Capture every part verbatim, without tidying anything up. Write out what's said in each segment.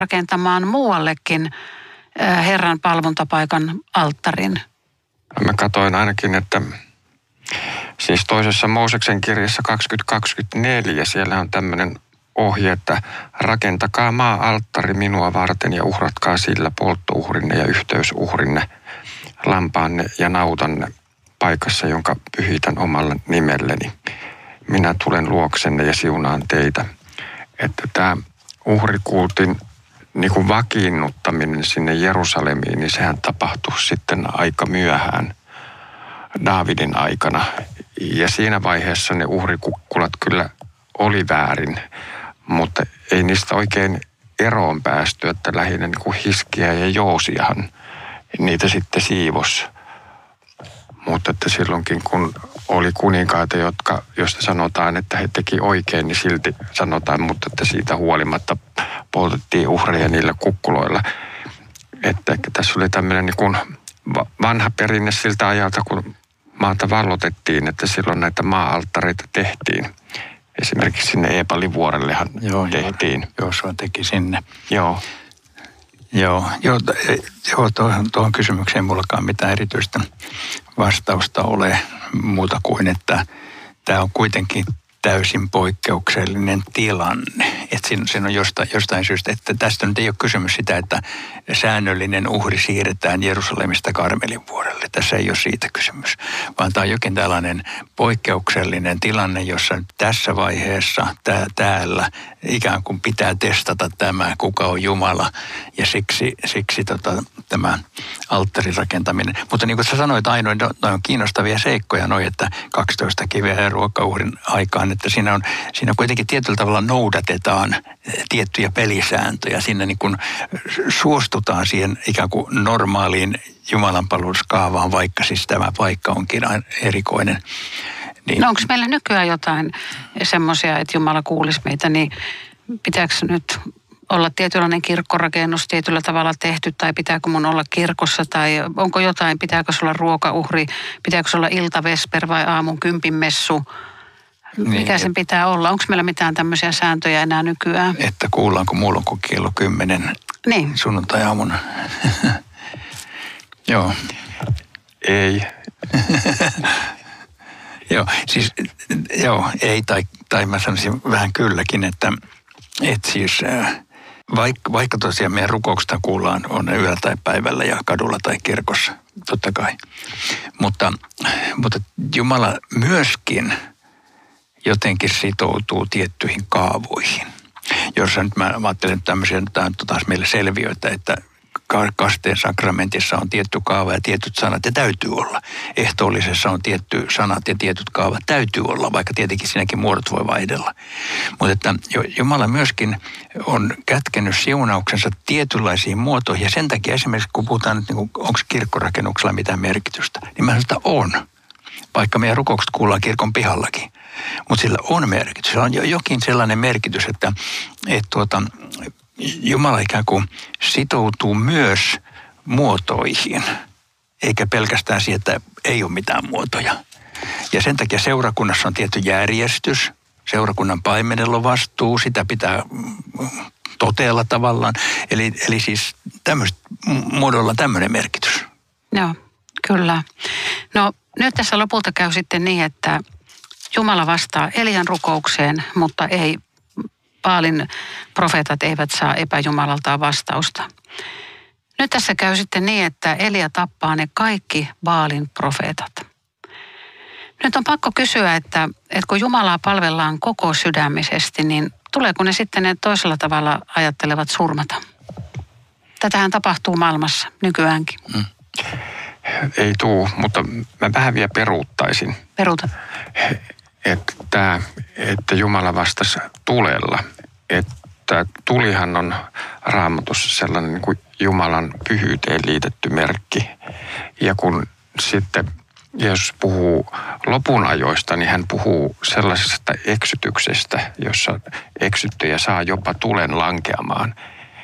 rakentamaan muuallekin Herran palvontapaikan alttarin? Mä katsoin ainakin, että siis toisessa Mooseksen kirjassa kaksikymmentä kaksikymmentäneljä, siellä on tämmöinen ohje, että rakentakaa maa-alttari minua varten ja uhratkaa sillä polttouhrinne ja yhteysuhrinne, lampaanne ja nautanne paikassa, jonka pyhitän omalla nimelleni. Minä tulen luoksenne ja siunaan teitä. Että tämä uhrikultin niin kuin vakiinnuttaminen sinne Jerusalemiin, niin sehän tapahtui sitten aika myöhään Daavidin aikana. Ja siinä vaiheessa ne uhrikukkulat kyllä oli väärin, mutta ei niistä oikein eroon päästy, että lähinnä niin kuin Hiskia ja Joosiahan niitä sitten siivos. Mutta että silloinkin kun oli kuninkaita, jotka, josta sanotaan, että he teki oikein, niin silti sanotaan, mutta että siitä huolimatta poltettiin uhreja niillä kukkuloilla. Että tässä oli tämmöinen niin kuin vanha perinne siltä ajalta, kun maata vallotettiin, että silloin näitä maa-alttareita tehtiin. Esimerkiksi sinne Eepalivuorellehan joo, tehtiin. Joo, Joosua teki sinne. Joo. Joo, joo, joo tuohon, tuohon kysymykseen mullakaan mitään erityistä vastausta ole muuta kuin, että tämä on kuitenkin täysin poikkeuksellinen tilanne. Että siinä, siinä on jostain, jostain syystä, että tästä nyt ei ole kysymys sitä, että säännöllinen uhri siirretään Jerusalemista Karmelin vuorelle. Tässä ei ole siitä kysymys, vaan tämä on jokin tällainen poikkeuksellinen tilanne, jossa tässä vaiheessa tää, täällä ikään kuin pitää testata tämä, kuka on Jumala, ja siksi, siksi tota, tämä alttarin rakentaminen. Mutta niin kuin sä sanoit, Aino, noin on kiinnostavia seikkoja, noin, että kaksitoista kiveä ja ruokauhrin aikaan, että siinä, on, siinä kuitenkin tietyllä tavalla noudatetaan tiettyjä pelisääntöjä. Siinä niin kuin suostutaan siihen ikään kuin normaaliin jumalanpalveluskaavaan, vaikka siis tämä paikka onkin erikoinen. Niin. No onko meillä nykyään jotain semmoisia, että Jumala kuulisi meitä, niin pitääkö nyt olla tietynlainen kirkkorakennus tietyllä tavalla tehty, tai pitääkö mun olla kirkossa, tai onko jotain, pitääkö se olla ruokauhri, pitääkö se olla iltavesper vai aamun kympinmessu? Mikä niin, sen pitää olla? Onko meillä mitään tämmöisiä sääntöjä enää nykyään? Että kuullaanko muulloin kuin kello kymmenen niin. Sunnuntai-aamuna? Joo. Ei. Joo, siis joo, ei, tai, tai mä sanoisin vähän kylläkin, että, että siis vaikka, vaikka tosiaan meidän rukouksesta kuullaan on ne yöllä tai päivällä ja kadulla tai kirkossa, totta kai. Mutta, mutta Jumala myöskin jotenkin sitoutuu tiettyihin kaavoihin. Jos nyt mä, mä ajattelen, että tämmöisiä taas meille selviöitä, että kasteen sakramentissa on tietty kaava ja tietyt sanat ja täytyy olla. Ehtoollisessa on tietty sanat ja tietyt kaavat täytyy olla, vaikka tietenkin siinäkin muodot voi vaihdella. Mutta että Jumala myöskin on kätkenyt siunauksensa tietynlaisiin muotoihin, ja sen takia esimerkiksi kun puhutaan, että onko kirkkorakennuksella mitään merkitystä, niin mä sanon, että on. Vaikka meidän rukoukset kuullaan kirkon pihallakin. Mutta sillä on merkitys. Sillä on jokin sellainen merkitys, että et tuota, Jumala ikään kuin sitoutuu myös muotoihin, eikä pelkästään siihen, että ei ole mitään muotoja. Ja sen takia seurakunnassa on tietty järjestys, seurakunnan paimenella on vastuu, sitä pitää toteella tavallaan. Eli, eli siis tämmöistä muodolla tämmöinen merkitys. Joo, kyllä. No nyt tässä lopulta käy sitten niin, että Jumala vastaa Elian rukoukseen, mutta ei, Baalin profeetat eivät saa epäjumalaltaan vastausta. Nyt tässä käy sitten niin, että Elia tappaa ne kaikki Baalin profeetat. Nyt on pakko kysyä, että, että kun Jumalaa palvellaan koko sydämisesti, niin tuleeko ne sitten ne toisella tavalla ajattelevat surmata? Tätähän tapahtuu maailmassa nykyäänkin. Mm. Ei tuu, mutta mä vähän vielä peruuttaisin. Peruuta. Että, että Jumala vastasi tulella. Että tulihan on Raamatussa sellainen niin kuin Jumalan pyhyyteen liitetty merkki. Ja kun sitten Jeesus puhuu lopun ajoista, niin hän puhuu sellaisesta eksytyksestä, jossa eksyttyjä saa jopa tulen lankeamaan.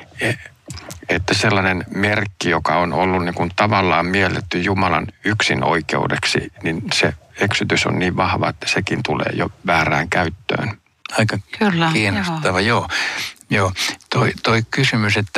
Että sellainen merkki, joka on ollut niin kuin tavallaan mielletty Jumalan yksin oikeudeksi, niin se eksytys on niin vahva, että sekin tulee jo väärään käyttöön. Aika Kyllä, kiinnostava, joo. joo. Joo, toi, toi kysymys, että